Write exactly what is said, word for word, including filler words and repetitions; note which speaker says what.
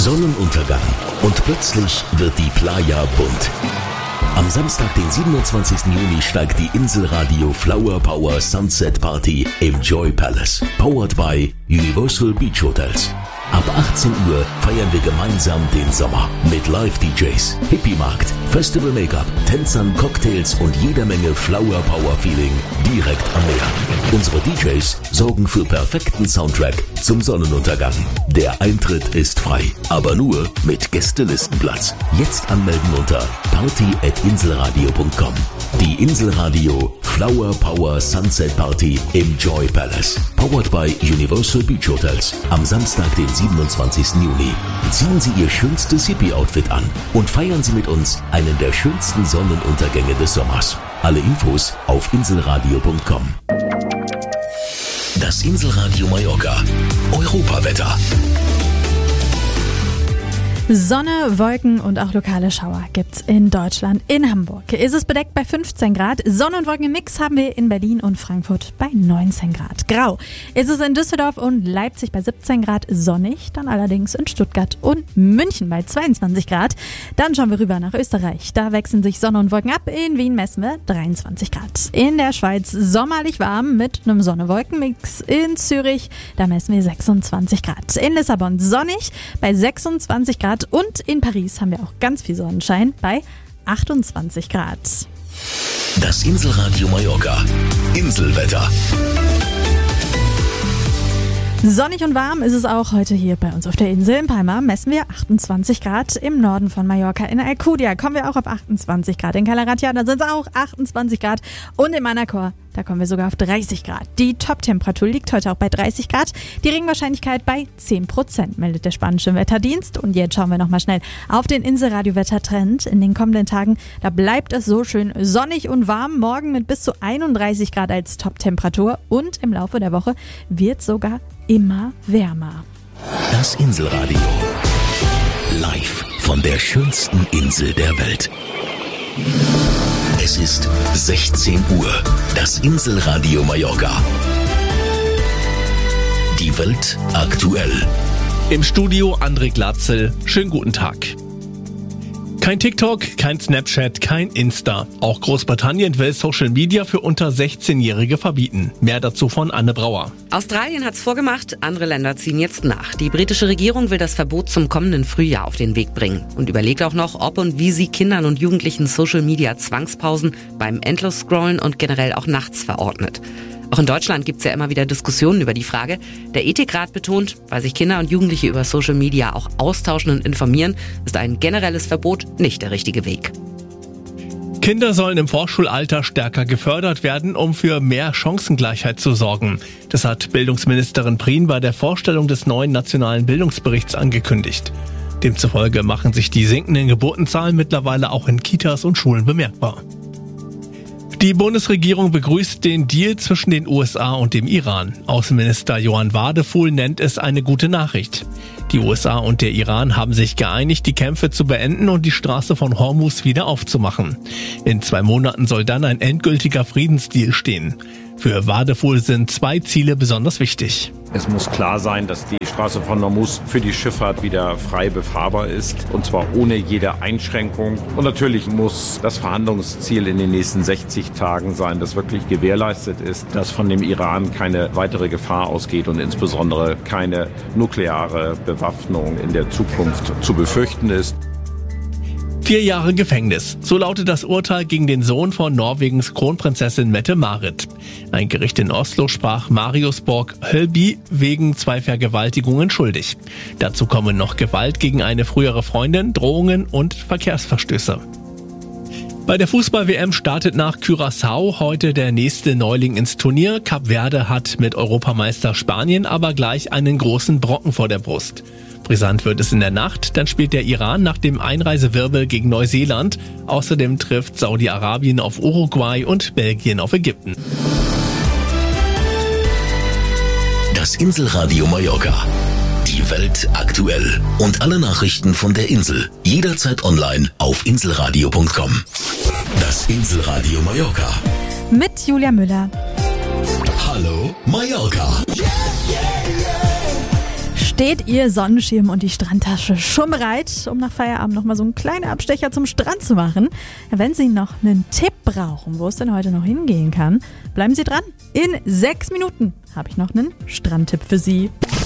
Speaker 1: Sonnenuntergang und plötzlich wird die Playa bunt. Am Samstag, den siebenundzwanzigsten Juni, steigt die Inselradio Flower Power Sunset Party im Joy Palace. Powered by Universal Beach Hotels. Ab achtzehn Uhr feiern wir gemeinsam den Sommer mit Live-D Js, Hippie-Markt, Festival-Make-up, Tänzern, Cocktails und jeder Menge Flower-Power-Feeling direkt am Meer. Unsere D Js sorgen für perfekten Soundtrack zum Sonnenuntergang. Der Eintritt ist frei, aber nur mit Gästelistenplatz. Jetzt anmelden unter party at inselradio punkt com. Die Inselradio Flower Power Sunset Party im Joy Palace. Powered by Universal Beach Hotels. Am Samstag, den siebenundzwanzigsten Juni. Ziehen Sie Ihr schönstes Hippie-Outfit an und feiern Sie mit uns einen der schönsten Sonnenuntergänge des Sommers. Alle Infos auf inselradio punkt com. Das Inselradio Mallorca. Europawetter.
Speaker 2: Sonne, Wolken und auch lokale Schauer gibt's in Deutschland. In Hamburg ist es bedeckt bei fünfzehn Grad. Sonne- und Wolkenmix haben wir in Berlin und Frankfurt bei neunzehn Grad. Grau ist es in Düsseldorf und Leipzig bei siebzehn Grad. Sonnig dann allerdings in Stuttgart und München bei zweiundzwanzig Grad. Dann schauen wir rüber nach Österreich. Da wechseln sich Sonne und Wolken ab. In Wien messen wir dreiundzwanzig Grad. In der Schweiz sommerlich warm mit einem Sonne-Wolken-Mix. In Zürich, da messen wir sechsundzwanzig Grad. In Lissabon sonnig bei sechsundzwanzig Grad. Und in Paris haben wir auch ganz viel Sonnenschein bei achtundzwanzig Grad.
Speaker 1: Das Inselradio Mallorca. Inselwetter.
Speaker 2: Sonnig und warm ist es auch heute hier bei uns auf der Insel. In Palma messen wir achtundzwanzig Grad. Im Norden von Mallorca in Alcudia kommen wir auch auf achtundzwanzig Grad. In Cala-Ratja, da sind es auch achtundzwanzig Grad. Und in Manacor, da kommen wir sogar auf dreißig Grad. Die Top-Temperatur liegt heute auch bei dreißig Grad. Die Regenwahrscheinlichkeit bei zehn Prozent, meldet der spanische Wetterdienst. Und jetzt schauen wir nochmal schnell auf den Inselradio-Wettertrend. In den kommenden Tagen, da bleibt es so schön sonnig und warm. Morgen mit bis zu einunddreißig Grad als Top-Temperatur. Und im Laufe der Woche wird sogar immer wärmer.
Speaker 1: Das Inselradio. Live von der schönsten Insel der Welt. Es ist sechzehn Uhr. Das Inselradio Mallorca. Die Welt aktuell.
Speaker 3: Im Studio André Glatzel. Schönen guten Tag. Kein TikTok, kein Snapchat, kein Insta. Auch Großbritannien will Social Media für unter sechzehnjährige verbieten. Mehr dazu von Anne Brauer.
Speaker 4: Australien hat's vorgemacht, andere Länder ziehen jetzt nach. Die britische Regierung will das Verbot zum kommenden Frühjahr auf den Weg bringen und überlegt auch noch, ob und wie sie Kindern und Jugendlichen Social Media Zwangspausen beim Endlos-Scrollen und generell auch nachts verordnet. Auch in Deutschland gibt's ja immer wieder Diskussionen über die Frage. Der Ethikrat betont, weil sich Kinder und Jugendliche über Social Media auch austauschen und informieren, ist ein generelles Verbot nicht der richtige Weg.
Speaker 3: Kinder sollen im Vorschulalter stärker gefördert werden, um für mehr Chancengleichheit zu sorgen. Das hat Bildungsministerin Prien bei der Vorstellung des neuen nationalen Bildungsberichts angekündigt. Demzufolge machen sich die sinkenden Geburtenzahlen mittlerweile auch in Kitas und Schulen bemerkbar. Die Bundesregierung begrüßt den Deal zwischen den U S A und dem Iran. Außenminister Johann Wadefuhl nennt es eine gute Nachricht. Die U S A und der Iran haben sich geeinigt, die Kämpfe zu beenden und die Straße von Hormuz wieder aufzumachen. In zwei Monaten soll dann ein endgültiger Friedensdeal stehen. Für Wadefuhl sind zwei Ziele besonders wichtig.
Speaker 5: Es muss klar sein, dass die Straße von Hormuz für die Schifffahrt wieder frei befahrbar ist, und zwar ohne jede Einschränkung. Und natürlich muss das Verhandlungsziel in den nächsten sechzig Tagen sein, dass wirklich gewährleistet ist, dass von dem Iran keine weitere Gefahr ausgeht und insbesondere keine nukleare Bewaffnung in der Zukunft zu befürchten ist.
Speaker 3: Vier Jahre Gefängnis. So lautet das Urteil gegen den Sohn von Norwegens Kronprinzessin Mette-Marit. Ein Gericht in Oslo sprach Marius Borg Hölby wegen zwei Vergewaltigungen schuldig. Dazu kommen noch Gewalt gegen eine frühere Freundin, Drohungen und Verkehrsverstöße. Bei der Fußball-W M startet nach Curaçao heute der nächste Neuling ins Turnier. Kap Verde hat mit Europameister Spanien aber gleich einen großen Brocken vor der Brust. Brisant wird es in der Nacht, dann spielt der Iran nach dem Einreisewirbel gegen Neuseeland. Außerdem trifft Saudi-Arabien auf Uruguay und Belgien auf Ägypten.
Speaker 1: Das Inselradio Mallorca. Die Welt aktuell. Und alle Nachrichten von der Insel. Jederzeit online auf inselradio punkt com. Das Inselradio Mallorca.
Speaker 2: Mit Julia Müller.
Speaker 1: Hallo Mallorca.
Speaker 2: Steht Ihr Sonnenschirm und die Strandtasche schon bereit, um nach Feierabend nochmal so einen kleinen Abstecher zum Strand zu machen? Wenn Sie noch einen Tipp brauchen, wo es denn heute noch hingehen kann, bleiben Sie dran. In sechs Minuten habe ich noch einen Strandtipp für Sie.